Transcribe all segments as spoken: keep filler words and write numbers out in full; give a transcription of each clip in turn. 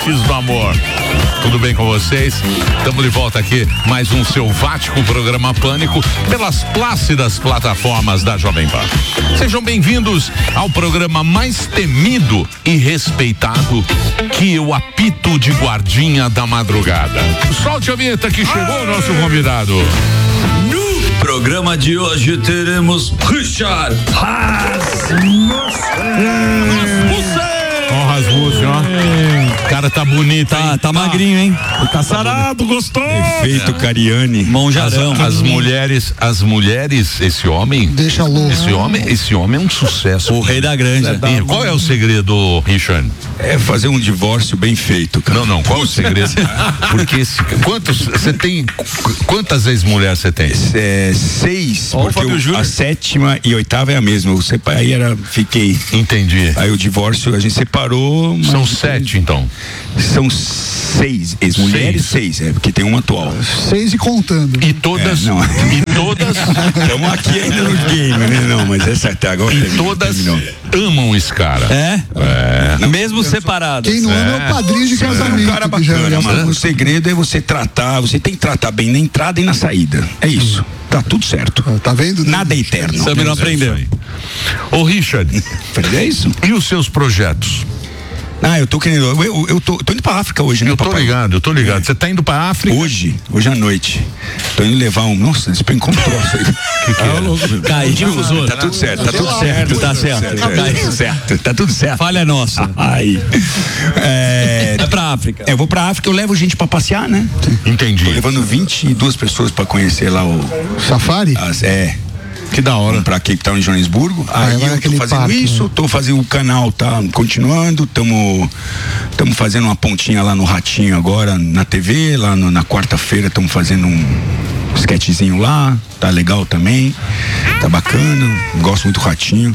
ouvintes do amor. Tudo bem com vocês? Estamos de volta aqui, mais um selvático programa Pânico pelas plácidas plataformas da Jovem Pan. Sejam bem-vindos ao programa mais temido e respeitado que o apito de guardinha da madrugada. Solte a vinheta que chegou o nosso convidado. No programa de hoje teremos Richard Rasmussen. Ó, Rasmussen, ó. O cara tá bonito, tá, hein? tá magrinho, hein? Tá sarado, gostou? Efeito Cariani. Monjarão. As, as mulheres, as mulheres, esse homem. Deixa louco. Esse homem, esse homem é um sucesso. O rei da granja. E qual é o segredo, Richard? É fazer um divórcio bem feito, cara. Não, não, qual é o segredo? Porque se, quantos, você tem, quantas ex-mulheres você tem? É, seis, Ó, porque eu, a sétima e oitava é a mesma. Eu sepa, aí era, fiquei. Entendi. Aí o divórcio, a gente separou. Mas São sete, então. São seis ex-mulheres, seis. seis, é, porque tem uma atual. Seis e contando. E todas, É, não. e todas, Estamos aqui ainda no game, né? Não, mas essa até agora. e terminou, todas terminou. amam esse cara. É? É. Mesmo separado. Quem não ama é o padrinho de É um casamento. cara que já- bacana, já- mano. O segredo é você tratar, você tem que tratar bem na entrada e na saída. É isso. Tá tudo certo. Tá vendo? Nada é eterno. Samir não aprendeu. Ô, Richard, É isso? e os seus projetos? Ah, eu tô querendo. Eu, eu, eu tô, tô indo pra África hoje, né? Eu tô papai? ligado, eu tô ligado. Você tá indo pra África? Hoje, hoje à noite. Tô indo levar um. Nossa, despencou um troço aí. Que que é? Cai, difusor. Tá tudo certo, tá tudo certo. Tá certo. Tá tudo certo. Tá tudo certo. Falha nossa. Ai. É, É pra África. eu vou pra África, eu levo gente pra passear, né? Tô Entendi. levando vinte e duas pessoas pra conhecer lá o. Safari? As, é. Que da hora. Vamos pra Cape Town em Joanesburgo. Ah, Aí vai eu tô naquele fazendo parque, isso, né? tô fazendo o canal, tá continuando, tamo, tamo fazendo uma pontinha lá no Ratinho agora, na T V, lá no- na quarta-feira tamo fazendo um sketchzinho lá, tá legal também, tá bacana, gosto muito do Ratinho.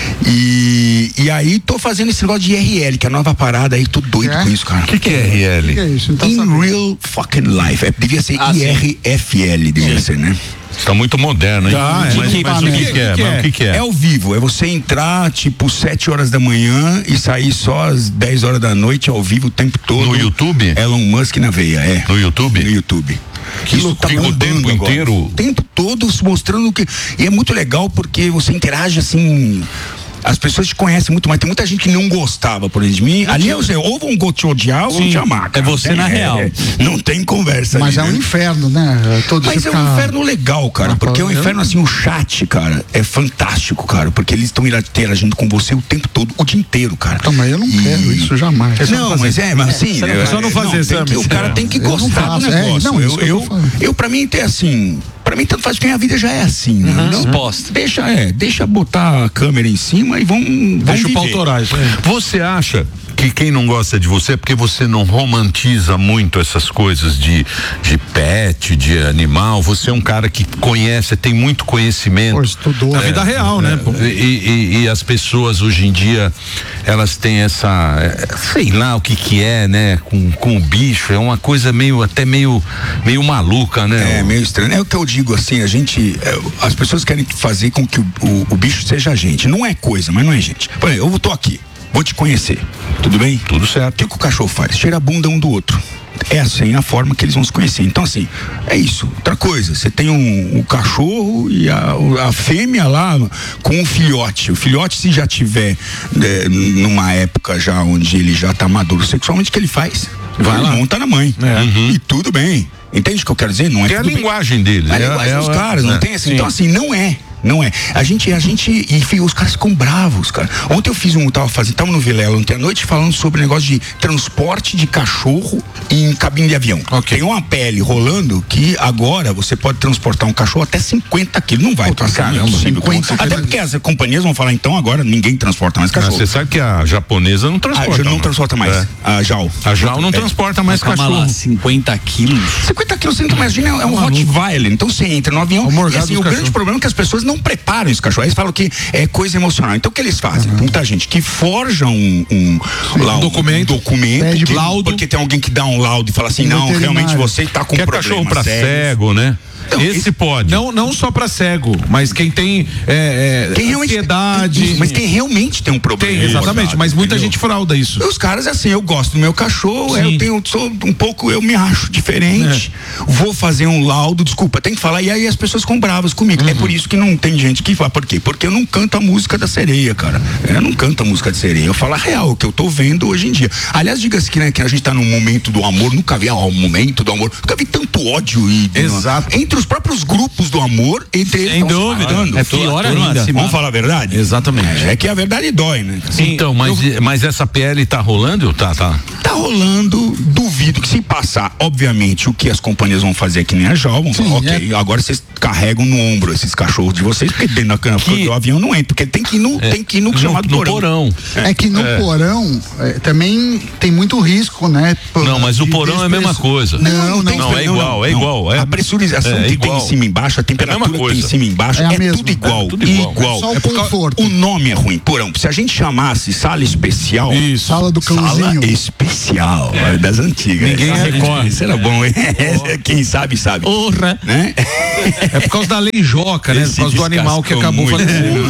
E, e aí tô fazendo esse negócio de I R L, que é a nova parada aí, tô doido É? com isso, cara. O que que é R L? Que é isso? Não tá In sabendo. real fucking life. É, devia ser Ah, sim. I R F L, devia ser, né? Tá muito moderno, hein? Tá, é. mas, Que- mas que- o que, que é? Mas o que, que é? É ao vivo, é você entrar tipo sete horas da manhã e sair só às dez horas da noite ao vivo o tempo todo. No YouTube? Elon Musk na veia, é. No YouTube? No YouTube. Que louco, fica o bombando tempo agora. inteiro? O tempo todo se mostrando que. E é muito legal porque você interage assim. As pessoas te conhecem muito mais. Tem muita gente que não gostava, por exemplo, de mim. Ali é você, ou vão te odiar ou vão te amar. cara. É você na real. Não tem conversa. Mas é ali, um né? inferno, né? Todo Mas você é fica- um inferno legal, cara, Ah, porque é um eu- inferno assim, o chat, cara, é fantástico, cara, porque eles estão interagindo com você o tempo todo, o dia inteiro, cara. Então, mas eu não E- quero isso jamais. Não, mas é, mas assim, não- é, só não fazer, tem Sammy. que- o cara tem que Eu não gostar do faço, é, negócio. não, isso eu, que eu eu, tô falando. eu, pra mim, tem assim, pra mim tanto faz porque a vida já é assim, né? Não, Exposta. deixa, é, deixa botar a câmera em cima e vamos, vamos Deixa o pau viver. torar, isso aí. Você acha que quem não gosta de você é porque você não romantiza muito essas coisas de, de pet, de animal? Você é um cara que conhece, tem muito conhecimento. Pô, estudou. Na É, vida real, né? E, e- e as pessoas hoje em dia, elas têm essa, é, sei lá o que que é, né? Com, com o bicho, é uma coisa meio, até meio, meio maluca, né? É meio estranho. É o que eu digo assim, a gente, é, as pessoas querem fazer com que o, o, o bicho seja a gente. Não é coisa, mas não é gente. Por exemplo, eu tô aqui, vou te conhecer, tudo bem? Tudo certo. O que, que o cachorro faz? Cheira a bunda um do outro. É assim a forma que eles vão se conhecer. Então, assim, é isso. Outra coisa, você tem um, um cachorro e a, a fêmea lá com um filhote. O filhote, se já tiver né, numa época já onde ele já tá maduro sexualmente, o que ele faz? Vai lá, monta na mãe. Uhum. E tudo bem. Entende o que eu quero dizer? Não é Tem a tudo bem. linguagem deles. A é- linguagem é- dos é- caras, é. não tem assim. Sim. Então, assim, não é. Não é. A gente, a gente, e filho, os caras ficam bravos, cara. Ontem eu fiz um, tava fazendo, tava no Vilela ontem à noite falando sobre o negócio de transporte de cachorro em cabine de avião. Ok. Tem uma pele rolando que agora você pode transportar um cachorro até cinquenta quilos. Não vai Puta, passar. caramba, impossível. cinquenta Até quilos. porque as companhias vão falar, então agora ninguém transporta mais Ah, cachorro. Você sabe que a japonesa não Ah, transporta. já não mais. transporta mais. É. A Jal. A Jal não É. transporta mais Calma cachorro. lá, cinquenta quilos. cinquenta quilos, você não imagina, é um Rottweiler. Então você entra no avião O e morgado assim, dos o grande cachorros. problema é que as pessoas não preparam esse cachorro. Eles falam que é coisa emocional. Então o que eles fazem? Uhum. Muita gente que forja um, um, lá, um documento. documento Pede que- laudo. porque tem alguém que dá um laudo e fala assim, Um não, veterinário. realmente você tá com Que é problema cachorro pra sério. cego, né? Então, esse, esse pode. Não, não só pra cego, mas quem tem é, é, quem ansiedade. Tem, mas quem realmente tem um problema. Tem, exatamente, mas muita entendeu? gente frauda isso. Os caras, assim, eu gosto do meu cachorro, eu tenho, sou um pouco, eu me acho diferente, é. vou fazer um laudo, desculpa, tem que falar, e aí as pessoas ficam bravas comigo. Uhum. É por isso que não tem gente que fala, por quê? Porque eu não canto a música da sereia, cara. Eu não canto a música de sereia, eu falo a real, o que eu tô vendo hoje em dia. Aliás, diga-se que, né, que a gente tá num momento do amor, nunca vi um momento do amor, nunca vi tanto ódio e, Exato. Não, entre os próprios grupos do amor, entre eles. Sem dúvida. É pior ainda. Vamos falar a verdade? Exatamente. É, é que a verdade dói, né? Sim, então, mas, eu... mas essa P L tá rolando? Tá, tá. Tá rolando, duvido que se passar, obviamente, o que as companhias vão fazer é que nem a J A L, vão falar, ok, é. agora vocês carregam no ombro esses cachorros de vocês, porque dentro da cama do avião não entra, porque tem que ir no, é. tem que ir no, no chamado no porão. porão. É. é que no é. porão é, também tem muito risco, né? Por, não, mas o porão é a mesma coisa. Não, não, não, não é igual, não, é igual. É. A pressurização é, que tem em cima e embaixo, a temperatura que tem em cima e embaixo, é, é tudo igual. É tudo igual. igual. É só o é conforto. O nome é ruim, porão. Se a gente chamasse sala especial, isso. Sala do cãozinho. Sala especial, é. das antigas. Ninguém recorre. Isso era bom, hein? Quem sabe, sabe. Porra. Né? É por causa da lei Joca, né? Por causa do animal que acabou falecendo.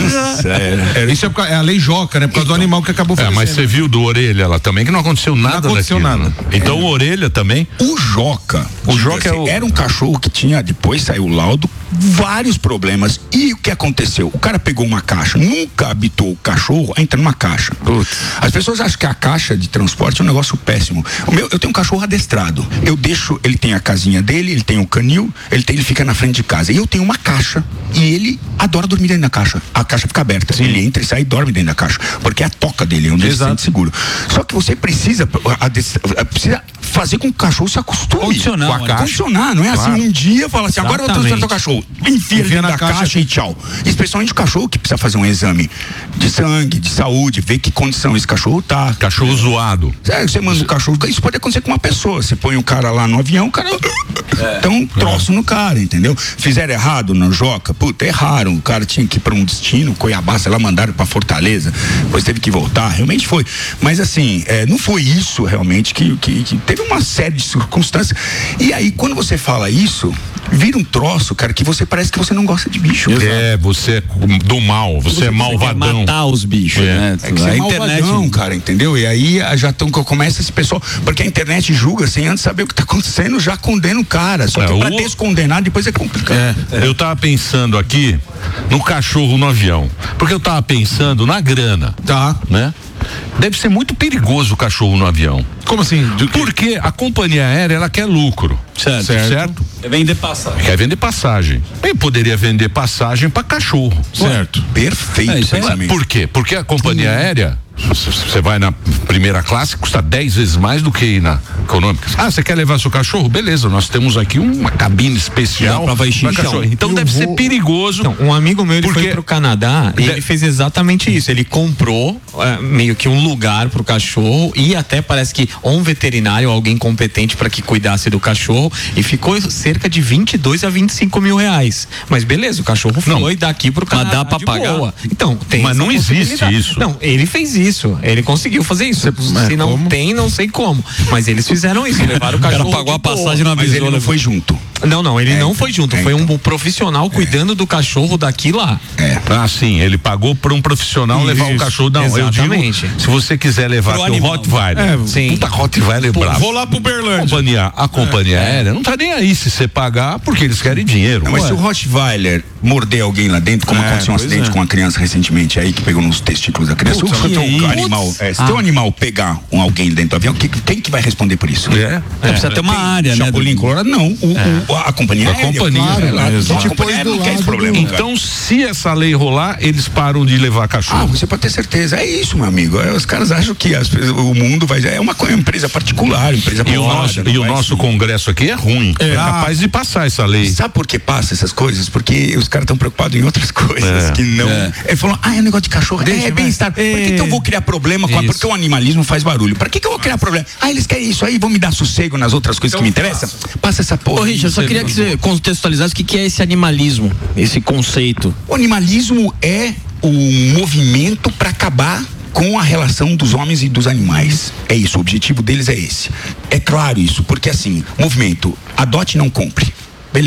É, isso é, por, é a lei Joca, né? Por causa do animal que acabou falecendo. É, mas você viu do Orelha lá também, que não aconteceu nada daquilo. Não aconteceu daquilo. nada. Então é. o Orelha também. O Joca. O Joca assim, é o... era um cachorro que tinha, depois saiu o laudo, vários problemas. E o que aconteceu? O cara pegou uma caixa, nunca habitou o cachorro a entrar numa caixa. Putz. As pessoas acham que a caixa de transporte é um negócio péssimo. O meu, eu tenho um cachorro adestrado. Eu deixo, ele tem a casinha dele, ele tem o canil, ele, tem, ele fica na frente de casa. E eu tenho uma caixa. E ele adora dormir dentro da caixa. A caixa fica aberta. Sim. Ele entra e sai e dorme dentro da caixa. Porque é a toca dele, é onde ele se sente seguro. Só que você precisa, precisa fazer com que o cachorro se acostume Condicionar, com a caixa. Condicionar, não é claro. assim um dia fala assim, agora eu vou transferir o cachorro. Enfia ele dentro da caixa. caixa e tchau. Especialmente o cachorro que precisa fazer um exame de sangue, de saúde, ver que condição esse cachorro tá. Cachorro é. zoado. É, você manda o cachorro, isso pode acontecer com uma pessoa. Você põe o cara lá no avião, o cara é. dá um troço é. no cara, entendeu? Fizeram errado na Joca, puta, erraram. O cara tinha que ir pra um destino, Cuiabá, sei lá, mandaram pra Fortaleza, depois teve que voltar, realmente foi. Mas assim, é, não foi isso realmente que, que, que teve uma série de circunstâncias. E aí, quando você fala isso, vira um troço, cara, que você parece que você não gosta de bicho. É, você é do mal, você, você é malvadão. Quer matar os bichos, é. né? É que você é malvadão, cara, entendeu? E aí já tão, começa esse pessoal, porque a internet julga sem antes saber o que tá acontecendo, já condena o cara. Só que é, pra o... descondenar depois é complicado. É, é. Eu tava pensando aqui no cachorro no avião, porque eu tava pensando na grana, tá, né? Deve ser muito perigoso o cachorro no avião. Como assim? Porque a companhia aérea, ela quer lucro. Certo. Certo? certo? Quer vender passagem. Quer vender passagem. Ele poderia vender passagem para cachorro. Certo. Ué, perfeito. É, isso é, por quê? Porque a companhia aérea, você vai na primeira classe, custa dez vezes mais do que ir na econômica. Ah, você quer levar seu cachorro? Beleza, nós temos aqui uma cabine especial para cachorro. Então eu deve vou... ser perigoso. Então, um amigo meu, ele porque... foi pro Canadá e de... ele fez exatamente isso. Ele comprou é, meio que um lugar pro cachorro e até parece que ou um veterinário, alguém competente para que cuidasse do cachorro, e ficou cerca de vinte e dois a vinte e cinco mil reais. Mas beleza, o cachorro não. foi daqui pro Canadá. Mas dá pra pagar. Boa. Então, tem Mas não existe isso. Não, ele fez isso. Ele conseguiu fazer isso. Você, Se é, não como? tem, não sei como. Mas eles fizeram isso. Levaram o cachorro. O cara pagou a passagem na Mas ele não foi junto. Não, não, ele é, não foi junto. É, foi um então. profissional cuidando é. do cachorro daqui lá. É. Ah, sim. Ele pagou para um profissional isso. levar o cachorro. Não, exatamente. Eu digo, se você quiser levar o Rottweiler. É, sim. Puta, Rottweiler Pô, bravo. Vou lá pro Berlândia. A companhia, a companhia é. aérea não tá nem aí se você pagar, porque eles querem dinheiro. Não, mas se o Rottweiler morder alguém lá dentro, como é, aconteceu um acidente é. com uma criança recentemente aí, que pegou nos testículos da criança. Putz, se um animal, é, se ah. tem um animal pegar um alguém dentro do avião, que, quem que vai responder por isso? É. é. Precisa ter uma tem área, né? Chapolin Colorado, não. O, é. o, a companhia a aérea. Companhia, claro, lá, a companhia aérea não quer esse problema. Então, se essa lei rolar, eles param de levar cachorro. Ah, você pode ter certeza. É isso, meu amigo. É, os caras acham que as, o mundo vai. É uma, uma empresa particular, empresa E o nosso, e o nosso Congresso aqui é ruim. É, é capaz de passar essa lei. Sabe por que passa essas coisas? Porque os caras estão preocupados em outras coisas é, que não. É. Ele falou, ah, é um negócio de cachorro. Deixa é bem-estar. É. Por que, que eu vou criar problema com a, porque o animalismo faz barulho? Pra que, que eu vou criar problema? Ah, eles querem isso aí, vão me dar sossego nas outras coisas então, que me interessam? Passa, passa essa porra. Ô, Richard, eu só queria que você contextualizasse o que, que é esse animalismo, esse conceito. O animalismo é um movimento para acabar com a relação dos homens e dos animais. É isso, o objetivo deles é esse. É claro isso, porque assim, movimento, adote e não compre. Beleza.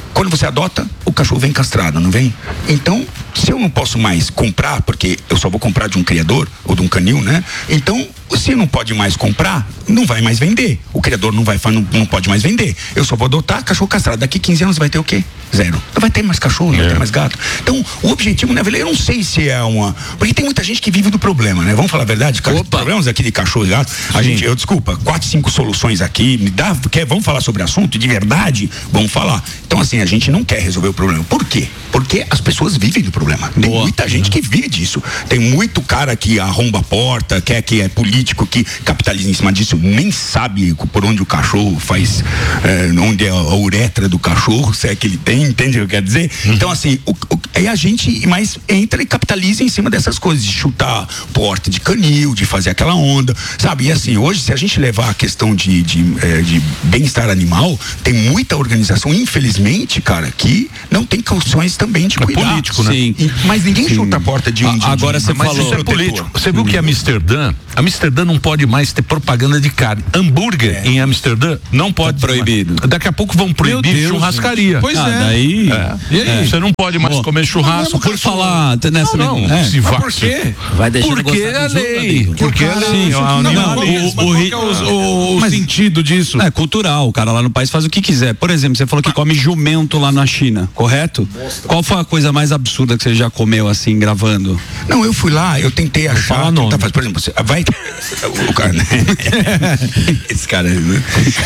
Quando você adota, o cachorro vem castrado, não vem? Então, se eu não posso mais comprar, porque eu só vou comprar de um criador ou de um canil, né? Então, se não pode mais comprar, não vai mais vender. O criador não vai, não, não pode mais vender. Eu só vou adotar cachorro castrado. Daqui quinze anos vai ter o quê? Zero. Não vai ter mais cachorro, não é. vai ter mais gato. Então, o objetivo, né, eu não sei se é uma... Porque tem muita gente que vive do problema, né? Vamos falar a verdade? Opa. Problemas aqui de cachorro e gato. A gente, eu desculpa, quatro, cinco soluções aqui, me dá, quer, vamos falar sobre o assunto de verdade? Vamos falar. Então, assim, a gente não quer resolver o problema. Por quê? Porque as pessoas vivem do problema. Tem Boa. muita gente que vive disso. Tem muito cara que arromba a porta, quer que é político que capitaliza em cima disso, nem sabe por onde o cachorro faz, é, onde é a uretra do cachorro, se é que ele tem, entende o que eu quero dizer? Uhum. Então, assim, o, o, é a gente mais entra e capitaliza em cima dessas coisas, de chutar porta de canil, de fazer aquela onda, sabe? E assim, hoje, se a gente levar a questão de, de, é, de bem-estar animal, tem muita organização, infelizmente, cara, que não tem condições também de cuidar. É político, né? Sim. E, mas ninguém Sim. chuta a porta de um. A, agora você falou. Isso é político. Você viu que Amsterdã, Amsterdã não pode mais ter propaganda de carne. Hambúrguer é. em Amsterdã não pode. Tá proibido. Mais. Daqui a pouco vão proibir Deus, churrascaria. Gente. Pois ah, é. Daí, é. E aí? É. Você não pode mais Bom, comer churrasco. Por falar nessa não, não. É. Se vai. Por quê? Vai deixar Porque é lei. Outros, Porque é lei. Não, não, não, o, o, o, o mas, sentido disso? É cultural. O cara lá no país faz o que quiser. Por exemplo, você falou que come jumento lá na China, correto? Mostra. Qual foi a coisa mais absurda que você já comeu assim, gravando? Não, eu fui lá, eu tentei achar. Tentar fazer, por exemplo, você vai. O cara, né? Esse cara, né?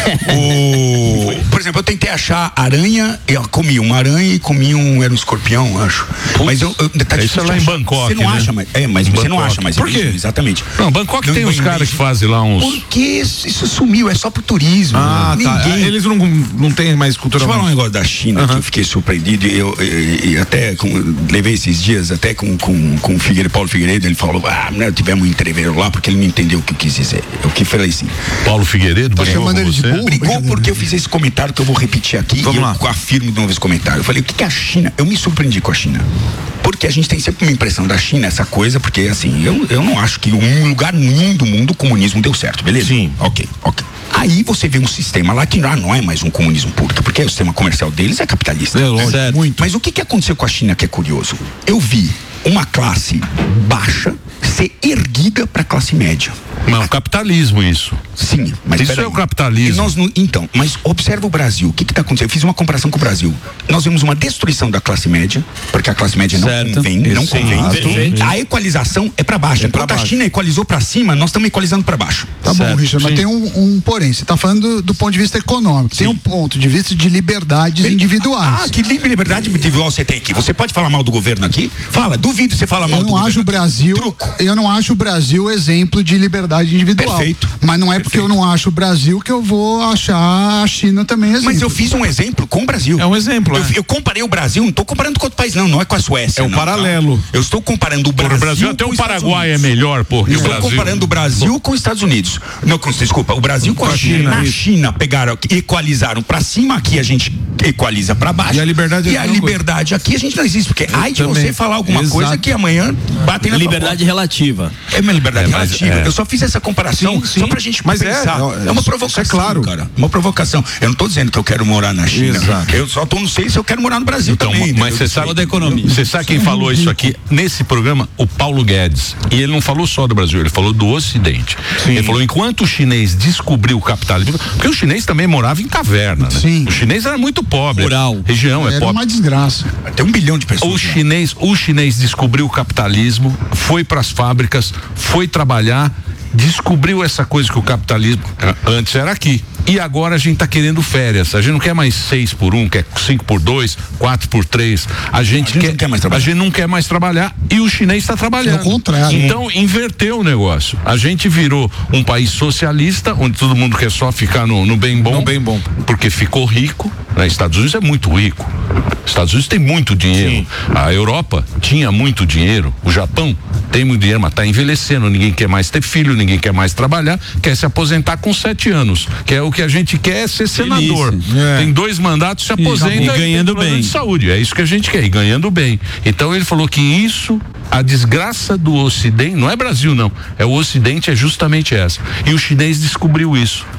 O, por exemplo, eu tentei achar aranha, eu comi uma aranha e comi um, era um escorpião, acho. Putz, mas eu, eu tá isso é lá em Bangkok. Você não né? acha mais. É, mas você não acha mais. Por quê? Exatamente. Não, Bangkok não, tem uns caras que fazem lá uns. Porque isso, isso sumiu, é só pro turismo. Ah, ninguém. Tá. Eles não, não têm mais cultura. Deixa eu falar um negócio da China, uh-huh. que eu fiquei surpreendido. E eu, eu, eu até com, levei esses dias, até com, com, com o Figueiredo, Paulo Figueiredo, ele falou, ah, não tivemos um entreveiro lá porque ele não entendeu o que eu quis dizer. Eu que falei assim. Paulo Figueiredo, tá chamando ele de burro? Brigou porque eu fiz esse comentário que eu vou repetir aqui. Vamos e lá. eu afirmo de novo esse comentário. Eu falei, o que, que é a China? Eu me surpreendi com a China. Porque a gente tem sempre uma impressão da China, essa coisa, porque assim, eu, eu não acho que um lugar nenhum do mundo o comunismo deu certo, beleza? Sim. Ok, ok. Aí você vê um sistema lá que já não é mais um comunismo puro, porque o sistema comercial deles é capitalista. É, lógico, né? muito. Mas o que, que aconteceu com a China que é curioso? Eu vi uma classe baixa ser erguida para a classe média. Mas é o capitalismo isso. Sim, mas isso é o capitalismo. E nós não, então, mas observa o Brasil. O que está acontecendo? Eu fiz uma comparação com o Brasil. Nós vemos uma destruição da classe média, porque a classe média não certo. convém, não Sim, convém. Perfeito. A equalização é para baixo. É Enquanto a China equalizou para cima, nós estamos equalizando para baixo. Tá certo. Bom, Richard, mas tem um, um porém. Você está falando do, do ponto de vista econômico. Sim. Tem um ponto de vista de liberdades Ele, individuais. Ah, que liberdade individual você tem aqui? Você pode falar mal do governo aqui? Fala, duvido você falar mal eu do não governo. Acho o Brasil, Truco. Eu não acho o Brasil exemplo de liberdade individual. Perfeito. Mas não é porque Perfeito. eu não acho o Brasil que eu vou achar a China também exemplo. Mas eu fiz um exemplo com o Brasil. É um exemplo. Eu, é. eu comparei o Brasil, não estou comparando com outro país, não, não é com a Suécia. É um não, paralelo. Tá? Eu estou comparando o Brasil. O Brasil até o Paraguai é melhor, pô. Eu estou comparando o Brasil com os Estados Unidos. Não, com, desculpa, o Brasil com, com a China. China. Na China pegaram, equalizaram para cima, aqui a gente equaliza para baixo. E a liberdade E é a liberdade coisa. Aqui a gente não existe, porque ai de também. Você falar alguma Exato. Coisa que amanhã batem na liberdade relativa. É uma liberdade é, relativa. É. Eu só fiz essa comparação sim, sim. só pra gente mas pensar. É, é uma provocação, é claro. Cara. Uma provocação. Eu não tô dizendo que eu quero morar na China. Exato. Eu só tô não sei se eu quero morar no Brasil então, também. Mas você sabe da economia. Você sabe quem falou isso aqui nesse programa? O Paulo Guedes. E ele não falou só do Brasil, ele falou do Ocidente. Sim. Ele falou enquanto o chinês descobriu o capitalismo, porque o chinês também morava em caverna, né? Sim. O chinês era muito pobre. Rural. Região é era pobre. uma desgraça. Tem um bilhão de pessoas. O chinês, o chinês descobriu o capitalismo, foi para as fábricas, foi trabalhar, descobriu essa coisa que o capitalismo antes era aqui. E agora a gente tá querendo férias. A gente não quer mais seis por um, quer cinco por dois, quatro por três. A gente, a gente quer, não quer mais trabalhar. A gente não quer mais trabalhar e o chinês está trabalhando. É o contrário. Então inverteu o negócio. A gente virou um país socialista, onde todo mundo quer só ficar no, no bem bom. No bem bom. Porque ficou rico. Né? Estados Unidos é muito rico. Estados Unidos tem muito dinheiro. Sim. A Europa tinha muito dinheiro. O Japão tem muito dinheiro, mas está envelhecendo. Ninguém quer mais ter filho, ninguém quer mais trabalhar, quer se aposentar com sete anos. Que é o que a gente quer é ser senador. É. Tem dois mandatos, se aposenta e, e ganhando bem. De saúde. É isso que a gente quer, e ganhando bem. Então ele falou que isso, a desgraça do Ocidente, não é Brasil não, é o Ocidente, é justamente essa. E o chinês descobriu isso.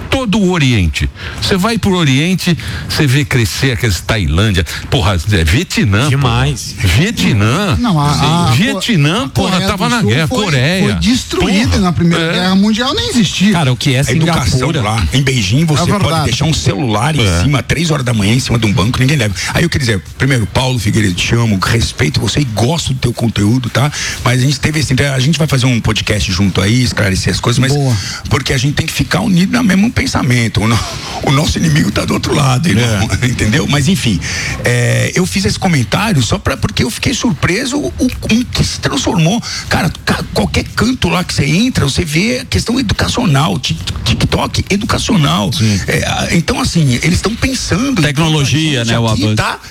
todo o Oriente. Você vai pro Oriente, você vê crescer aqueles Tailândia, porra, é Vietnã. Demais. Porra. Vietnã. Não, a, a, Vietnã, a porra, tava na guerra. Foi, Coreia. Foi destruída porra, na Primeira é. Guerra Mundial, nem existia. Cara, o que é a educação Singapura? lá, em Beijing, você É pode deixar um celular em É. cima, três horas da manhã, em cima de um banco, ninguém leva. Aí eu queria dizer, primeiro, Paulo Figueiredo, te amo, respeito você e gosto do teu conteúdo, tá? Mas a gente teve esse, a gente vai fazer um podcast junto aí, esclarecer as coisas, mas Boa. porque a gente tem que ficar unido no mesmo pensamento. O, no, o nosso inimigo tá do outro lado, irmão, é. entendeu? Mas enfim, é, eu fiz esse comentário só pra, porque eu fiquei surpreso o, o, o que se transformou. Cara, qualquer canto lá que você entra, você vê a questão educacional, TikTok educacional. É, então, assim, eles estão pensando. Tecnologia, né, o avanço. Tá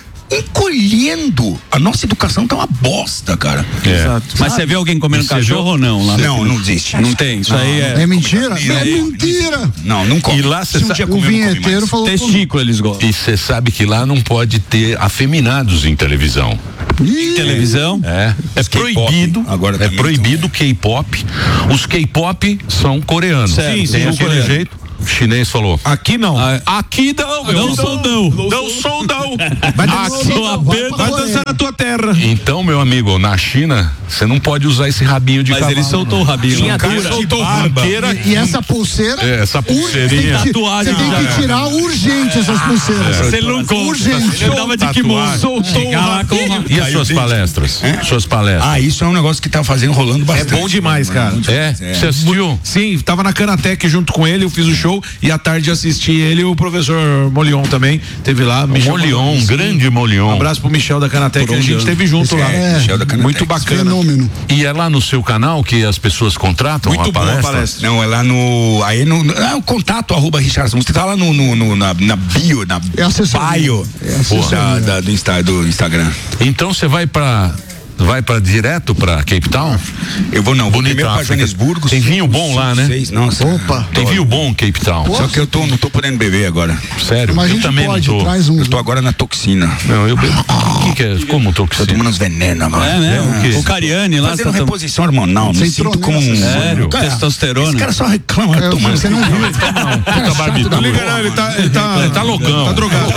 encolhendo. A nossa educação tá uma bosta, cara. É. Exato. Mas você vê alguém comendo Você cachorro viu? ou não? Lá Não, não existe. Não tem. Isso não, aí é. É mentira? Não, É mentira! Não, não come. E lá você Se um sabe- dia O comer, eu não come vinheteiro mais. falou. Testículo eles gostam. E você sabe que lá não pode ter afeminados em televisão. Ih, Televisão. É, é Os K-pop, proibido. agora é também proibido o K-pop. Os K-pop são coreanos. Certo, Sim, sim, tem o aquele coreano. jeito. O chinês falou. Aqui não. Ah, Aqui não, meu. Não sou não. Não sou não. Vai, Aqui dançar, não. vai, vai dançar na tua terra. Então, meu amigo, na China, você não pode usar esse rabinho de Mas cavalo. ele soltou o rabinho. Tinha Não, cara, cara, soltou barba. barbeira. E essa pulseira? É, essa pulseirinha. Você tem que, Tatuagem você tem já que era. tirar urgente essas pulseiras. Se ele não conta. Urgente. Ele tava de kimono. Soltou Chegar lá com uma... E as suas palestras? É? Suas palestras. Ah, isso é um negócio que tá fazendo rolando É bastante. bom demais, cara. É? Você assistiu? Sim, tava na Canatec junto com ele, eu fiz o show e à tarde assisti ele e o professor Molion também, teve lá. Michel Molion, Molion, grande Molion. Um abraço pro Michel da Canatec, Por a onde gente eu- esteve junto lá. É, Michel da Canatec. Muito bacana. Fenômeno. E é lá no seu canal que as pessoas contratam Muito a boa a palestra? palestra. Não, é lá no. Aí no. Ah, o contato arroba Richard Você tá lá no, no, no- na, na bio, na É assessoria. bio É assessoria. da, da- do, Insta, do Instagram. Então você vai pra. Vai pra direto pra Cape Town? Eu vou não, vou Bonita primeiro pra África. Joanesburgo. Tem vinho bom lá, né? Seis, nossa. Opa. Tem vinho bom Cape Town. Só que eu tô, não tô podendo beber agora. Sério? Mas a eu gente também pode, não tô. traz um. Eu tô agora na toxina. Não, eu bebo. O que, que é? Como tô com Tô tomando uns venenos agora. É, né? o quê? O Cariani lá. Fazendo tá tom- reposição hormonal. Me Você sinto entrou como um. nessa, Sério? Cara, Testosterona. Esse cara só reclama, É, tomando. você não viu. Puta barbitura. Liga, não, ele tá, ele tá, Ele tá loucão. Tá drogado.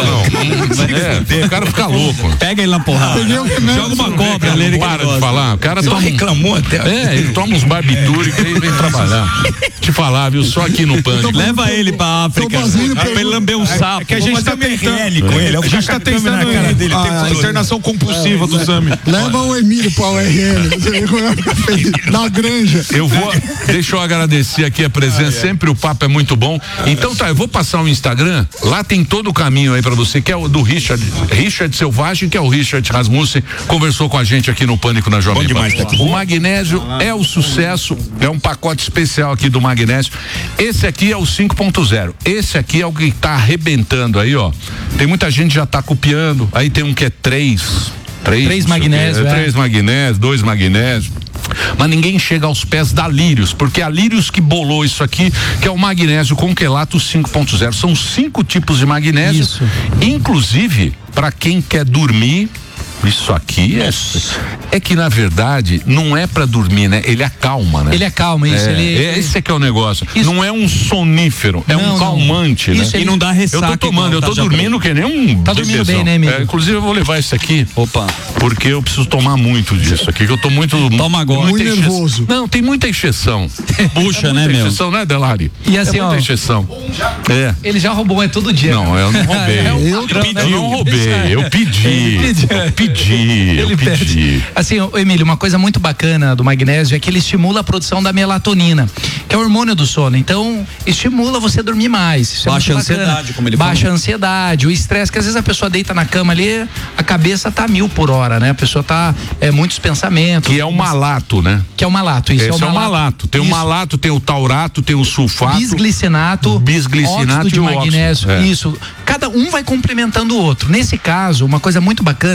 É, o cara fica louco. Pega ele na porrada. Peguei o remédio. Joga uma cobra nele que ele Para de gosta. falar. O cara Só toma um- reclamou até. É, ele toma uns barbitúricos e vem trabalhar. Te falar, viu? Só aqui no Pânico. Leva ele pra África. fazendo Pra ele lamber um sapo. É que a gente tá tentando. com ele. A gente tá tentando dele. a, a internação compulsiva do Sami. Leva o Emílio pra U R L. Você vê como é que fica feliz. Na granja. Eu vou, deixa eu agradecer aqui a presença, sempre o papo é muito bom. Então tá, eu vou passar o Instagram, lá tem todo o caminho aí pra você, que é o do Richard, Richard Selvagem, que é o Richard Rasmussen, conversou com a gente aqui no Pânico na Jovem Bom demais Pan. tá aqui. O magnésio é o sucesso, é um pacote especial aqui do magnésio. Esse aqui é o cinco ponto zero, esse aqui é o que tá arrebentando aí, ó. Tem muita gente que já tá copiando, aí tem um que é três, três, Três não sei o quê, magnésio, é. três magnésio, dois magnésio. Mas ninguém chega aos pés da Lírios, porque a Lírios que bolou isso aqui, que é o magnésio com quelato cinco ponto zero. São cinco tipos de magnésio. Isso. Inclusive, para quem quer dormir, isso aqui é, é que na verdade não é pra dormir, né? Ele acalma, né? Ele acalma, isso, É, ele- é, esse é que é o negócio. Isso. Não é um sonífero, é Não, um não. calmante, Isso, né? ele- E não dá ressaca. Eu tô tomando, eu igual tô tá dormindo que nem um Tá dormindo bebezão. bem, né, amigo? É, inclusive eu vou levar isso aqui. Opa. Porque eu preciso tomar muito disso aqui, que eu tô muito. Toma agora. muita Muito enche- nervoso. Não, tem muita encheção. Puxa, é né, muita meu? encheção, né, Delari? E assim, é muita ó, encheção. É. Ele já roubou, é todo dia. Não, eu não roubei. É um Eu patrão, né? Eu não roubei, eu pedi. Ele pediu. Eu pedi, eu Ele pedi. pede. Assim, ô, Emílio, uma coisa muito bacana do magnésio é que ele estimula a produção da melatonina, que é o hormônio do sono. Então, estimula você a dormir mais. Isso é Baixa muito a bacana. ansiedade, como ele Baixa falou. a ansiedade, o estresse, que às vezes a pessoa deita na cama ali, a cabeça tá mil por hora, né? A pessoa tá, é, muitos pensamentos. Que é o malato, né? Que é o malato, isso. Esse é o malato. Tem o Isso. malato, tem o taurato, tem o sulfato. Bisglicinato, Bisglicinato óxido de e o óxido. magnésio. É. Isso. Cada um vai complementando o outro. Nesse caso, uma coisa muito bacana é que nós temos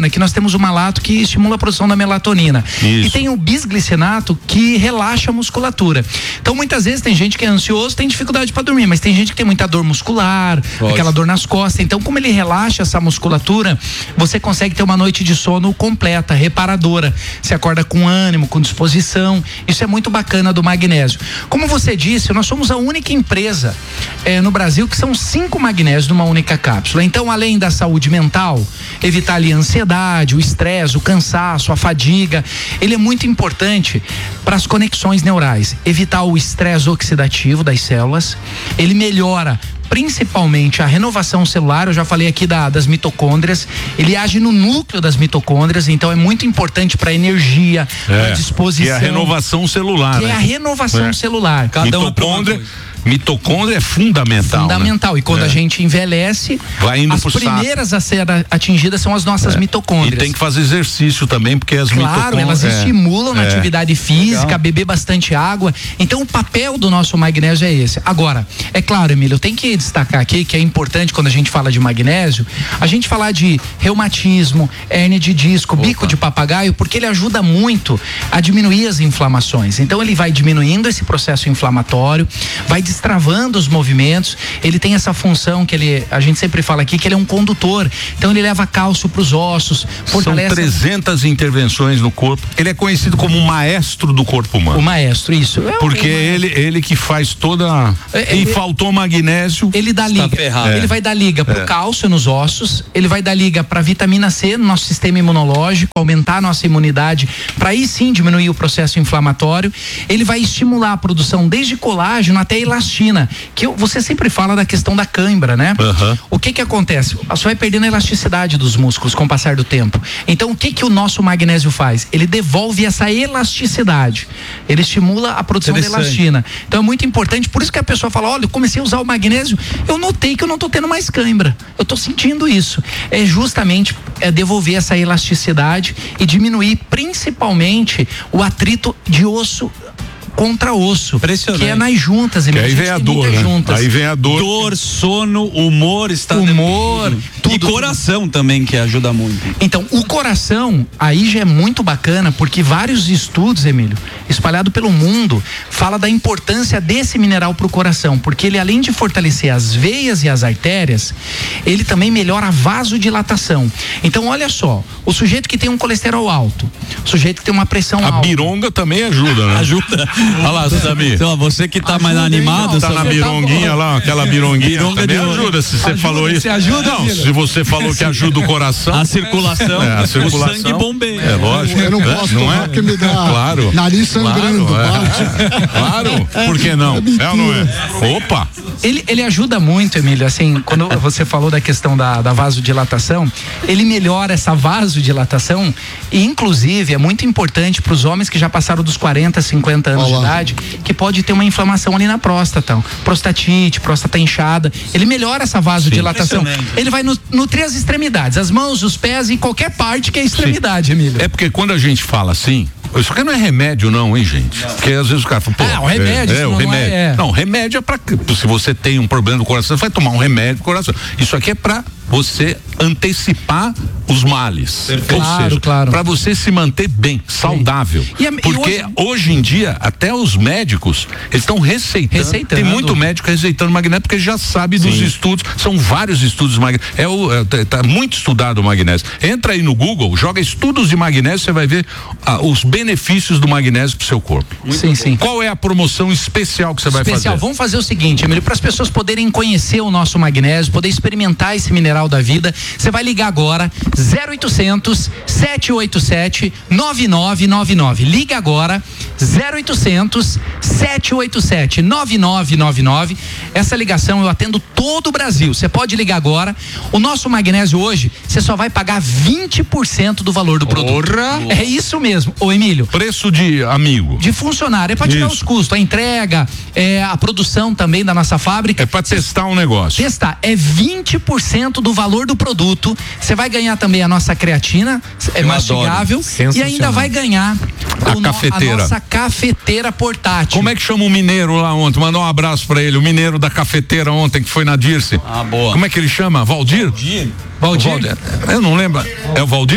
temos o malato que estimula a produção da melatonina. Isso. E tem o bisglicenato que relaxa a musculatura. Então muitas vezes tem gente que é ansioso, tem dificuldade para dormir, mas tem gente que tem muita dor muscular, Pode. aquela dor nas costas. Então como ele relaxa essa musculatura, você consegue ter uma noite de sono completa, reparadora. Você acorda com ânimo, com disposição. Isso é muito bacana do magnésio. Como você disse, nós somos a única empresa eh, no Brasil que são cinco magnésios numa única cápsula. Então, além da saúde mental, evitar ali a ansiedade, o estresse, o cansaço, a fadiga, ele é muito importante para as conexões neurais. Evitar o estresse oxidativo das células, ele melhora principalmente a renovação celular. Eu já falei aqui da, das mitocôndrias, ele age no núcleo das mitocôndrias, então é muito importante para energia, é, para disposição. Que é a renovação celular. Que né? é a renovação é. celular. Cada mitocôndria, mitocôndria é fundamental. Fundamental. Né? E quando é. a gente envelhece, Vai indo as pro primeiras saco. a ser atingidas são as nossas é. mitocôndrias. E tem que fazer exercício também, porque as claro, mitocôndrias... elas é. estimulam na é. atividade física, Legal. beber bastante água. Então o papel do nosso magnésio é esse. Agora, é claro, Emílio, eu tenho que destacar aqui que é importante quando a gente fala de magnésio, a gente falar de reumatismo, hérnia de disco, Opa. bico de papagaio, porque ele ajuda muito a diminuir as inflamações. Então ele vai diminuindo esse processo inflamatório, vai destravando os movimentos. Ele tem essa função que ele, a gente sempre fala aqui, que ele é um condutor. Então ele leva cálcio para os ossos, fortalece. São trezentas intervenções no corpo. Ele é conhecido como o maestro do corpo humano. O maestro, isso. É Porque uma... ele, ele que faz toda. É, e ele... faltou magnésio. Ele dá liga. É. Ele vai dar liga pro é. cálcio nos ossos, ele vai dar liga para vitamina C no nosso sistema imunológico, aumentar a nossa imunidade, para aí sim diminuir o processo inflamatório. Ele vai estimular a produção desde colágeno até elastina, que você sempre fala da questão da cãibra, né? Uhum. O que que acontece? Você vai perdendo a elasticidade dos músculos com o passar do tempo. Então o que que o nosso magnésio faz? Ele devolve essa elasticidade. Ele estimula a produção de elastina. Então é muito importante, por isso que a pessoa fala, olha, eu comecei a usar o magnésio, eu notei que eu não tô tendo mais cãibra. Eu tô sentindo isso. É justamente é devolver essa elasticidade e diminuir principalmente o atrito de osso contra osso, que é nas juntas, que aí vem a dor, né? juntas. Aí vem a dor. Dor, sono, humor, está humor, tudo, e coração tudo. Também, que ajuda muito. Então, o coração aí já é muito bacana, porque vários estudos, Emílio, espalhado pelo mundo, fala da importância desse mineral para o coração, porque ele, além de fortalecer as veias e as artérias, ele também melhora a vasodilatação. Então, olha só, o sujeito que tem um colesterol alto, o sujeito que tem uma pressão a alta. A bironga também ajuda, né? Ajuda. Olha lá, Samir. Então, você que tá ajuda mais animado, não, tá na bironguinha tá lá, aquela bironguinha. Bironga de ajuda, se você ajuda, falou isso. Você ajuda, não, se você falou que ajuda o coração. A circulação, é, a circulação. O sangue bombeia. É lógico. Eu não posso não tomar é? porque me dá claro, nariz sangrando. Claro, é. claro, por que não? É ou não é? Opa! Ele, ele ajuda muito, Emílio, assim, quando você falou da questão da, da vasodilatação, ele melhora essa vasodilatação e, inclusive, é muito importante para os homens que já passaram dos quarenta, cinquenta anos Olá. de idade, que pode ter uma inflamação ali na próstata, prostatite, próstata inchada. Ele melhora essa vasodilatação. Sim, ele vai nutrir as extremidades, as mãos, os pés e qualquer parte que é extremidade, Sim. Emílio. É porque quando a gente fala assim, isso aqui não é remédio não, hein, gente? Não. Porque às vezes o cara fala, pô, ah, o remédio, é, é, o não remédio. É, é. Não, remédio é pra, se você tem um problema do coração, você vai tomar um remédio do coração. Isso aqui é pra você antecipar os males. Perfeito. Ou Claro, seja, claro. Pra você se manter bem, saudável. E a, porque e hoje... hoje em dia, até os médicos, eles estão receitando. Receitando. Tem muito médico receitando magnésio, porque já sabe dos Sim. estudos, são vários estudos de magnésio. É o, é, tá muito estudado o magnésio. Entra aí no Google, joga estudos de magnésio, você vai ver ah, os benefícios do magnésio pro seu corpo. Muito sim, bom. sim. Qual é a promoção especial que você especial. vai fazer? Especial, vamos fazer o seguinte, Emílio, para as pessoas poderem conhecer o nosso magnésio, poder experimentar esse mineral da vida, você vai ligar agora zero oitocentos, sete oito sete, nove nove nove nove. Liga agora zero oitocentos, sete oito sete, nove nove nove nove. Essa ligação eu atendo todo o Brasil. Você pode ligar agora. O nosso magnésio hoje, você só vai pagar vinte por cento do valor do produto. Porra. É isso mesmo, ô Emílio. Preço de amigo. De funcionário, é para tirar os custos, a entrega, é, a produção também da nossa fábrica. É para testar um negócio. Testar, é vinte por cento do valor do produto. Você vai ganhar também a nossa creatina, é eu mastigável, e ainda vai ganhar a, o, cafeteira. a nossa cafeteira portátil. Como é que chama o mineiro lá ontem? Mandou um abraço para ele, o mineiro da cafeteira ontem que foi na Dirce. Ah, boa. Como é que ele chama? Valdir? Valdir. Valdir. Eu não lembro. É o Valdir?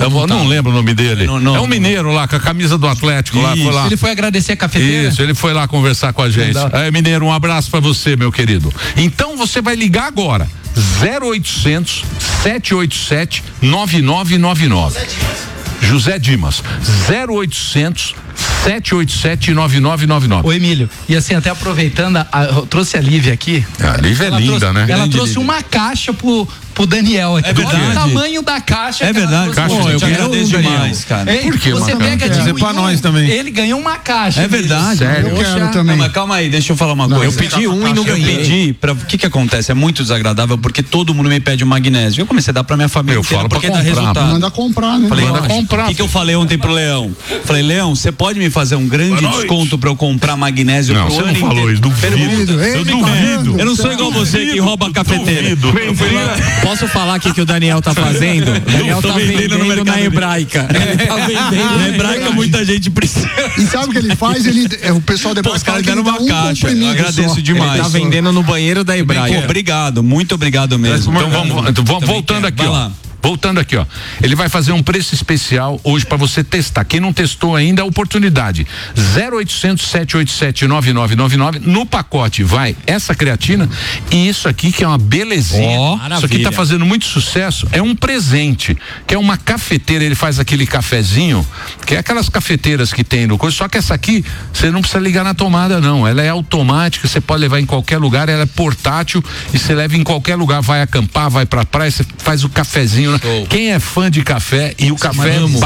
Eu não, não lembro o nome dele. Não, não, é um mineiro lá, com a camisa do Atlético lá, foi lá. Ele foi agradecer a cafeteira? Isso, ele foi lá conversar com a gente. Aí, mineiro, um abraço pra você, meu querido. Então você vai ligar agora. zero oitocentos, sete oito sete, nove nove nove nove. José Dimas, zero oitocentos, sete oito sete, nove nove nove nove. Ô Emílio, e assim, até aproveitando, a, eu trouxe a Lívia aqui. A Lívia é linda, trouxe, né? Ela Grande trouxe Lívia. uma caixa pro, pro Daniel aqui. É verdade. Olha o tamanho da caixa. É verdade. Caixa, Pô, eu te agradeço demais, cara. Ei, Por que você uma pega caixa? de Pra nós também. Ele ganhou uma caixa. É verdade. Sério? Eu quero Poxa. também. Não, mas calma aí, deixa eu falar uma coisa. Eu pedi um e não ganhei. Eu pedi, pra, o que que acontece? É muito desagradável porque todo mundo me pede o magnésio. Eu comecei a dar pra minha família Eu inteira falo pra porque dá comprar. resultado. Manda comprar, né? Falei, Manda lógico. comprar. O que, que eu falei ontem pro Leão? Falei, Leão, você pode me fazer um grande desconto pra eu comprar magnésio Não, pro você ano não falou inteiro? isso, duvido. Ele Eu pagando. duvido. Eu não sou igual você que rouba a cafeteira. Posso falar aqui que o Daniel tá fazendo? O Daniel tô tá vendendo vendendo, no mercado na livre. hebraica. Ele tá vendendo Na hebraica muita gente precisa. E sabe o que ele faz? Ele, é, o pessoal Pô, depois os caras fala que ele deram dá uma um caixa. Eu comprimido agradeço só. demais. Ele tá vendendo no banheiro da Pô, hebraica. obrigado, muito obrigado mesmo. Então vamos, vamos Também voltando quero. aqui, Vai ó. lá. Voltando aqui, ó. Ele vai fazer um preço especial hoje para você testar. Quem não testou ainda, a oportunidade. zero oitocentos, sete oito sete, nove nove nove nove. No pacote vai essa creatina e isso aqui que é uma belezinha. Ó, isso aqui maravilha. tá fazendo muito sucesso. É um presente, que é uma cafeteira. Ele faz aquele cafezinho, que é aquelas cafeteiras que tem no coisa. Só que essa aqui, você não precisa ligar na tomada, não. Ela é automática, você pode levar em qualquer lugar. Ela é portátil e você leva em qualquer lugar. Vai acampar, vai pra praia, você faz o cafezinho. Show. Quem é fã de café e o café